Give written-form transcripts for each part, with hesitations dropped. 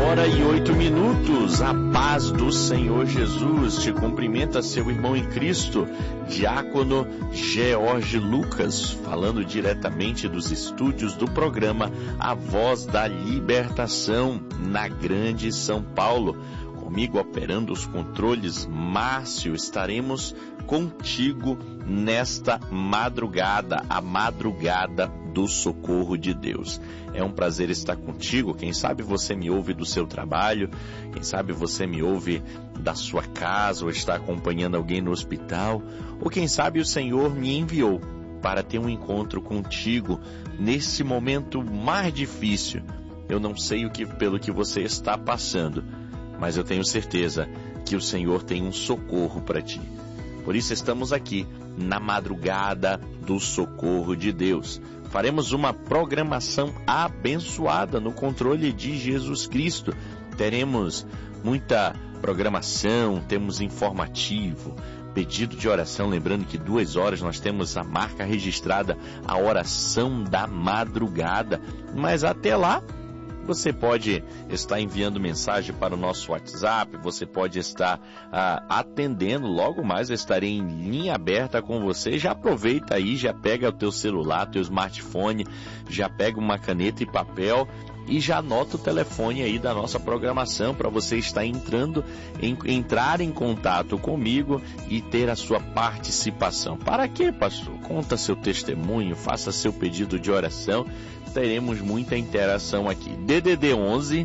6h08. A paz do Senhor Jesus. Te cumprimenta seu irmão em Cristo, Diácono George Lucas, falando diretamente dos estúdios do programa A Voz da Libertação, na Grande São Paulo. Comigo operando os controles, Márcio. Estaremos contigo nesta madrugada, a madrugada do socorro de Deus. É um prazer estar contigo. Quem sabe você me ouve do seu trabalho, quem sabe você me ouve da sua casa, ou está acompanhando alguém no hospital, ou quem sabe o Senhor me enviou para ter um encontro contigo nesse momento mais difícil. Eu não sei pelo que você está passando, mas eu tenho certeza que o Senhor tem um socorro para ti. Por isso estamos aqui na madrugada do socorro de Deus. Faremos uma programação abençoada no controle de Jesus Cristo. Teremos muita programação, temos informativo, pedido de oração. Lembrando que 2 horas nós temos a marca registrada, a oração da madrugada. Mas até lá, você pode estar enviando mensagem para o nosso WhatsApp, você pode estar atendendo. Logo mais eu estarei em linha aberta com você. Já aproveita aí, já pega o teu celular, teu smartphone, já pega uma caneta e papel e já anota o telefone aí da nossa programação para você estar entrar em contato comigo e ter a sua participação. Para quê, pastor? Conta seu testemunho, faça seu pedido de oração. Teremos muita interação aqui. DDD 11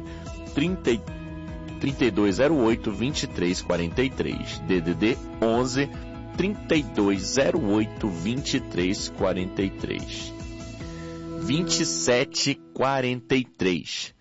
3208 2343. DDD 11 3208 2343. 2743.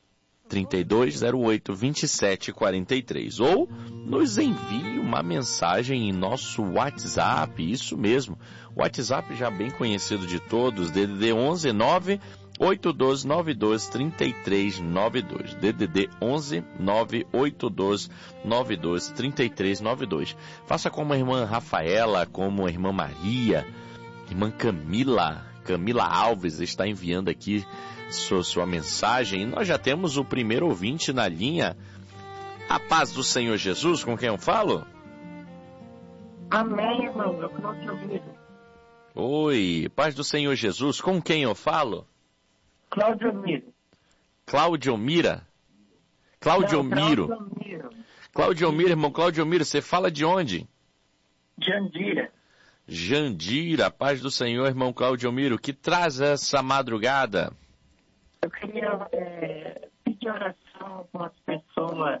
3208 2743. Ou nos envie uma mensagem em nosso WhatsApp. Isso mesmo, o WhatsApp já bem conhecido de todos. DDD 11 9 812 92 3392. DDD 11 9 812 92 3392. Faça como a irmã Rafaela, como a irmã Maria, irmã Camila Alves está enviando aqui sua mensagem. E nós já temos o primeiro ouvinte na linha. A paz do Senhor Jesus, com quem eu falo? Amém, irmão. Eu posso te ouvir. Oi, paz do Senhor Jesus, com quem eu falo? Cláudio Miro. Cláudio Mira? Cláudio Miro. Cláudio Miro, irmão Cláudio Miro, você fala de onde? Jandira. Jandira, paz do Senhor, irmão Cláudio Miro. Que traz essa madrugada? Eu queria pedir oração com as pessoas.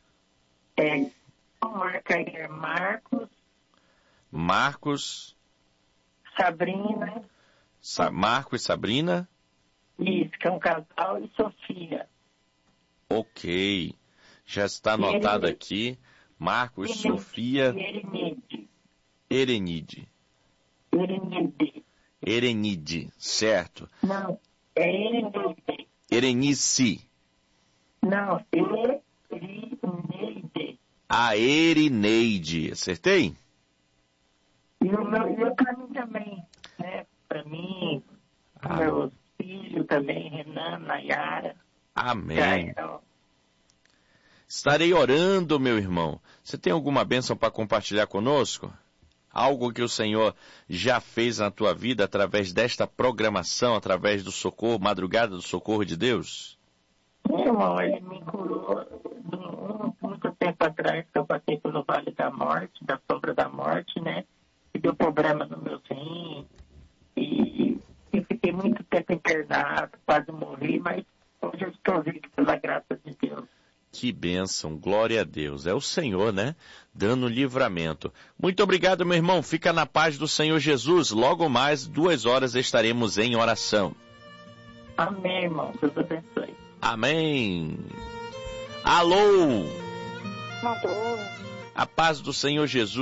Marca aí, Marcos. Sabrina. Marcos e Sabrina. Isso, que é um casal, e Sofia. Ok. Já está anotado aqui. Marcos, Sofia. Erenide, certo. Não, é Erenide. Erenice. Não, Erineide. A Erineide, acertei? E pra mim também, né? Pra mim, meus filhos também, Renan, Nayara. Amém. Estarei orando, meu irmão. Você tem alguma bênção para compartilhar conosco? Algo que o Senhor já fez na tua vida através desta programação, através do socorro, madrugada do socorro de Deus? Meu irmão, ele me curou muito tempo atrás, que eu passei pelo Vale da Morte, da Sombra da Morte, né? E deu problema no meu rim. E fiquei muito tempo internado, quase morri, mas hoje eu estou vivo pela graça de Deus. Que bênção, glória a Deus. É o Senhor, né? Dando livramento. Muito obrigado, meu irmão. Fica na paz do Senhor Jesus. Logo mais, 2 horas estaremos em oração. Amém, irmão. Deus abençoe. Amém. Alô? Alô? A paz do Senhor Jesus.